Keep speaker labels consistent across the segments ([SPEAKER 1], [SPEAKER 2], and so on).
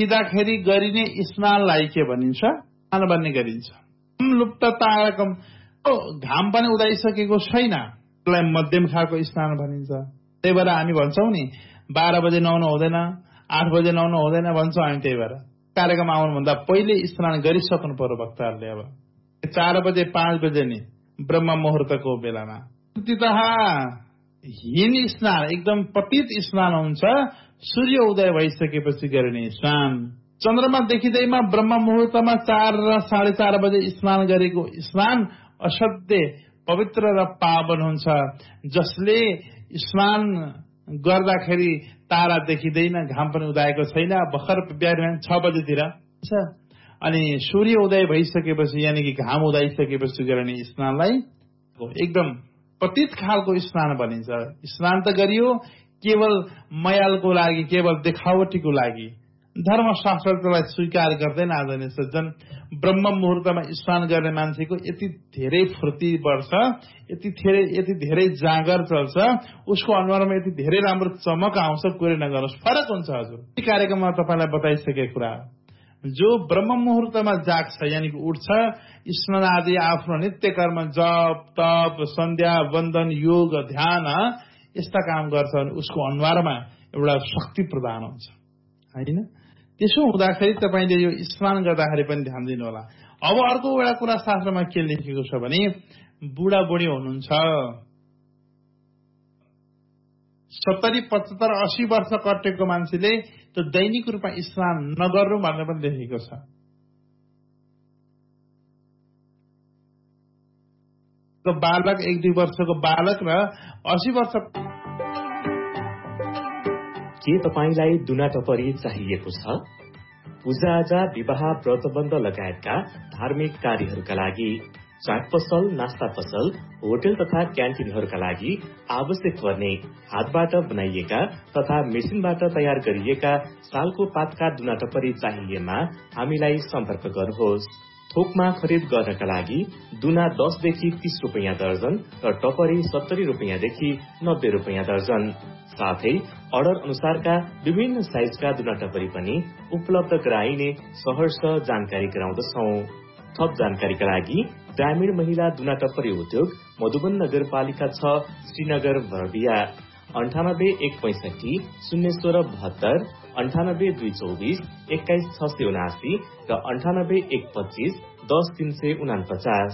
[SPEAKER 1] देखिँदाखेरि गरिने स्नानलाई के भनिन्छ? स्नान भन्ने गरिन्छ। लुप्त तारकम, घाम पनि उदाइसकेको छैन, त्यसलाई मध्यम खालको स्नान भनिन्छ। त्यही भएर हामी भन्छौँ नि 12 बजे नुहाउनु हुँदैन, 8 बजे नुहाउनु हुँदैन भन्छौँ हामी। त्यही भएर कार्यक्रम आउनुभन्दा पहिले स्नान गरिसक्नु पर्यो भक्तहरूले। अब 4 बजे 5 बजे नि ब्रह्म मुहुर्तको बेलामा हिन स्नान, एकदम पतित स्नान हुन्छ सूर्य उदय भइसकेपछि गरिने स्नान। चन्द्रमा देखिँदैमा ब्रह्म मुहुर्तमा 4 र 4:30 बजे स्नान गरेको स्नान असाध्य पवित्र र पावन हुन्छ। जसले स्नान गर्दाखेरि तारा देखिँदैन, घाम पनि उदाएको छैन, भर्खर बिहान 6 बजेतिर अनि सूर्य उदय भइसकेपछि यानि कि घाम उदाइसकेपछि गर्ने स्नानलाई एकदम पतित खालको स्नान भनिन्छ। स्नान त गरियो केवल मयालको लागि, केवल देखावटीको लागि। धर्मशास्त्र त्यसलाई स्वीकार गर्दैन। आदरणीय सज्जन, ब्रह्म मुहुर्तमा स्नान गर्ने मान्छेको यति धेरै फुर्ती बढ्छ, यति धेरै जागर चल्छ, उसको अनुहारमा यति धेरै राम्रो चमक आउँछ, कुरै नगर्नुहोस्, फरक हुन्छ। हजुर यो कार्यक्रममा तपाईँलाई बताइसकेको कुरा, जो ब्रह्म मुहुर्तमा जाग्छ यानि कि उठ्छ, स्नान आदि आफ्नो नित्य कर्म जप तप सन्ध्या वन्दन योग ध्यान यस्ता काम गर्छ भने उसको अनुहारमा एउटा शक्ति प्रदान हुन्छ हैन। त्यसो हुँदाखेरि तपाईले यो स्नान गर्दाखेरि पनि ध्यान दिनु होला। अब अर्को एउटा कुरा शास्त्रमा के लेखेको छ भने बुढा बुढी हुनुहुन्छ 70 75 80 वर्ष कटेको मान्छेले त्यो दैनिक रूपमा स्नान नगर्नु भनेर पनि लेखेको छ। तो बालक 1-2 वर्षको बालक र 80 वर्ष।
[SPEAKER 2] के तपाईलाई दुना टपरी चाहिएको छ? पूजाआजा विवाह व्रतबन्ध लगायतका धार्मिक कार्यहरूका लागि, चाट पसल नास्ता पसल होटल तथा क्यान्टिनहरूका लागि आवश्यक पर्ने हातबाट बनाइएका तथा मेसिनबाट तयार गरिएका सालको पातका दुना टपरी चाहिएमा हामीलाई सम्पर्क गर्नुहोस्। थोकमा खरिद गर्नका लागि दुना 10 देखि 30 रुपैयाँ दर्जन र टपरी 70 रुपैयाँदेखि 90 रुपैयाँ दर्जन। साथै अर्डर अनुसारका विभिन्न साइजका दुना टपरी पनि उपलब्ध गराइने सहर्ष जानकारी गराउँदछौं। थप जानकारीका लागि ग्रामीण महिला दुना टपरी उद्योग मधुबन नगरपालिका 6 श्रीनगर बर्दिया 98 165 016 72 98 224 21 679 र 98 125 10 349।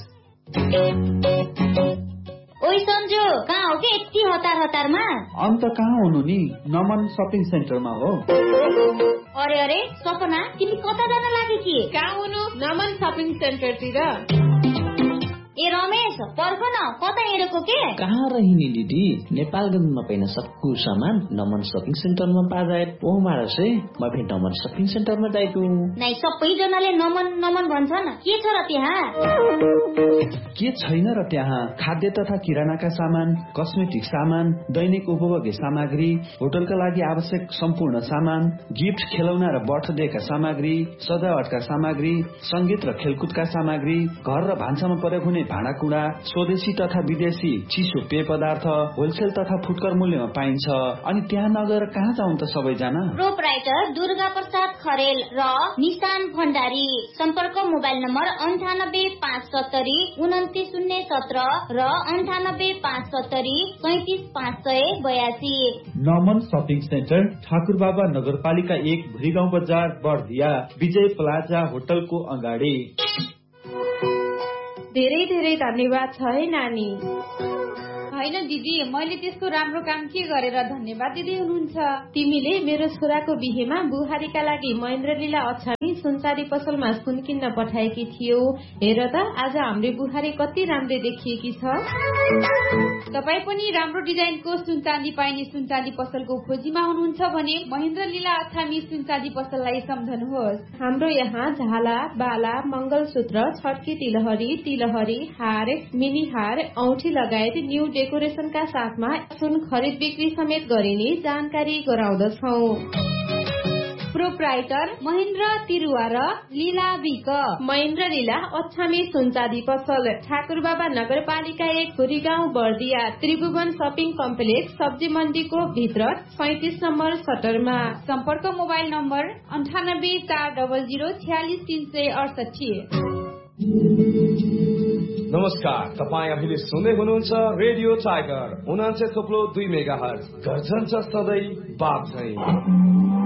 [SPEAKER 3] ओइ सन्जो, कहाँ हो के यति हतारमा?
[SPEAKER 4] अन्त कहाँ हुनु नि, नमन शपिङ सेन्टरमा हो।
[SPEAKER 3] अरे अरे सपना, तिमी कता जान लागि थिए?
[SPEAKER 5] कहाँ हुनु? नमन शपिङ सेन्टरतिर।
[SPEAKER 3] ए रमेश, पर्ख न, कता हिँडेको के?
[SPEAKER 6] कहाँ रहिनी दिदी, नेपालगञ्जमा पाइन सबको सामान नमन शपिङ सेन्टरमा पाए ओ मारसे म फेरि नमन शपिङ सेन्टरमा जाइछु।
[SPEAKER 3] नै सबैजनाले नमन नमन भन्छन्, के छ र त्यहाँ?
[SPEAKER 4] के छैन र त्यहाँ? खाद्य तथा किरानाका सामान, कस्मेटिक सामान, दैनिक उपभोग्य सामग्री, होटलका लागि आवश्यक सम्पूर्ण सामान, गिफ्ट खेलौना र बर्थडेका सामग्री, सजावटका सामग्री, संगीत र खेलकुदका सामग्री, घर र भान्सामा प्रयोग हुने भाँडाकुँडा, स्वदेशी तथा विदेशी चिसो पेय पदार्थ होलसेल तथा फुटकर मूल्यमा पाइन्छ। अनि त्यहाँ नगएर कहाँ जाउँ त सबैजना?
[SPEAKER 3] प्रोपराइटर दुर्गा प्रसाद खरेल र निशान भण्डारी। सम्पर्क मोबाइल नम्बर 98 570 29 017 र 98 570 37 582।
[SPEAKER 4] नमन शपिङ सेन्टर ठाकुरबाबा नगरपालिका 1 भुरीगाउँ बजार बर्दिया, विजय प्लाजा होटलको अगाडि।
[SPEAKER 5] धेरै धेरै धन्यवाद छ है नानी।
[SPEAKER 7] होइन दिदी, मैले त्यसको राम्रो काम के गरेर धन्यवाद दिँदै हुनुहुन्छ?
[SPEAKER 5] तिमीले मेरो छोराको बिहेमा बुहारीका लागि महेन्द्र लीला अछामी सुनचाँदी पसलमा सुन किन्न पठाएकी थियौ। हेर त आज हाम्रो बुहारी कति राम्रै देखिएकी छ।
[SPEAKER 7] तपाईँ पनि राम्रो डिजाइनको सुनचाँदी पाइने सुनचाँदी पसलको खोजीमा हुनुहुन्छ भने महेन्द्र लीला अछामी सुनचाँदी पसललाई सम्झनुहोस्।
[SPEAKER 5] हाम्रो यहाँ झाला, बाला, मंगलसूत्र, छड्के तिलहरी, हार, मिनी हार, औठी लगायत न्यू डेकोरेशनका साथमा सुन खरिद बिक्री समेत गरिने जानकारी गराउँदछौ।
[SPEAKER 7] प्रोप्राइटर महेन्द्र तिरुवा र लीला विक।
[SPEAKER 5] महेन्द्र लीला अछामी सुनचाँदी पसल, ठाकुरबाबा नगरपालिका 1, खुरीगाउँ बर्दिया, त्रिभुवन शपिङ कम्प्लेक्स, सब्जी मण्डीको भित्र 37 नम्बर सटरमा।
[SPEAKER 7] सम्पर्क मोबाइल नम्बर 9840046368।
[SPEAKER 8] नमस्कार, तपाईँ अहिले सुन्दै हुनुहुन्छ रेडियो टाइगर 89.2 मेगाहर्ज। गर्जन्छ सधैँ बाप झैं।